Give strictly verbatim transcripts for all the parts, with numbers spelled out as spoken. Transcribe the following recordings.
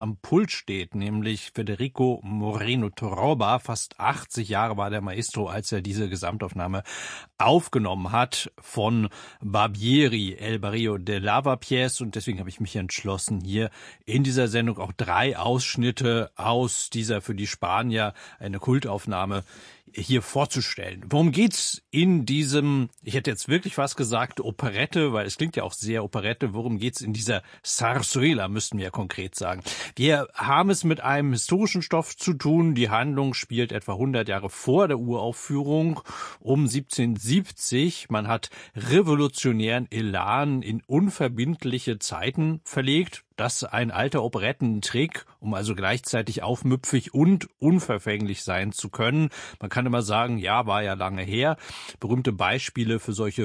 am Pult steht, nämlich Federico Moreno Torroba. Fast achtzig Jahre war der Maestro, als er diese Gesamtaufnahme aufgenommen hat von Barbieri, El Barrio de Lavapiés. Und deswegen habe ich mich entschlossen, hier in dieser Sendung auch drei Ausschnitte aus dieser für die Spanier eine Kultaufnahme hier vorzustellen. Worum geht's in diesem, ich hätte jetzt wirklich fast gesagt, Operette, weil es klingt ja auch sehr Operette. Worum geht's in dieser Zarzuela, müssten wir ja konkret sagen. Wir haben es mit einem historischen Stoff zu tun. Die Handlung spielt etwa hundert Jahre vor der Uraufführung, um siebzehnhundertsiebzig. Man hat revolutionären Elan in unverbindliche Zeiten verlegt. Das ein alter Operettentrick, um also gleichzeitig aufmüpfig und unverfänglich sein zu können. Man kann immer sagen, ja, war ja lange her. Berühmte Beispiele für solche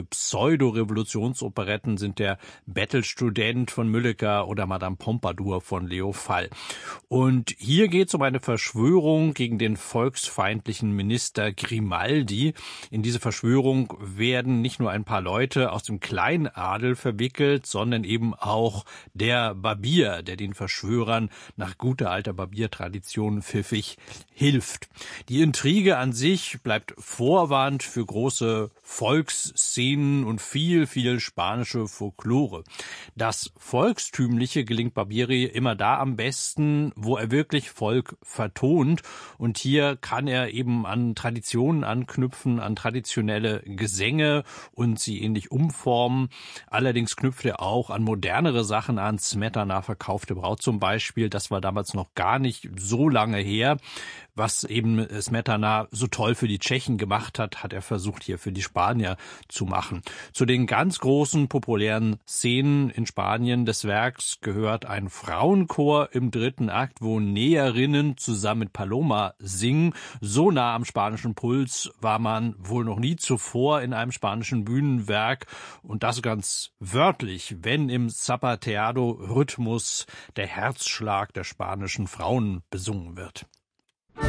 Pseudo-Revolutionsoperetten sind der Bettelstudent von Mülleker oder Madame Pompadour von Leo Fall. Und hier geht es um eine Verschwörung gegen den volksfeindlichen Minister Grimaldi. In diese Verschwörung werden nicht nur ein paar Leute aus dem Kleinadel verwickelt, sondern eben auch der Barbier, der den Verschwörern nach guter alter Barbiertradition pfiffig hilft. Die Intrige an sich bleibt Vorwand für große Volksszenen und viel, viel spanische Folklore. Das Volkstümliche gelingt Barbieri immer da am besten, wo er wirklich Volk vertont. Und hier kann er eben an Traditionen anknüpfen, an traditionelle Gesänge und sie ähnlich umformen. Allerdings knüpft er auch an modernere Sachen an. Smetana, Verkaufte Braut zum Beispiel, das war damals noch gar nicht so lange her. Was eben Smetana so toll für die Tschechen gemacht hat, hat er versucht hier für die Spanier zu machen. Zu den ganz großen populären Szenen in Spanien des Werks gehört ein Frauenchor im dritten Akt, wo Näherinnen zusammen mit Paloma singen. So nah am spanischen Puls war man wohl noch nie zuvor in einem spanischen Bühnenwerk. Und das ganz wörtlich, wenn im Zapateado-Rhythmus der Herzschlag der spanischen Frauen besungen wird.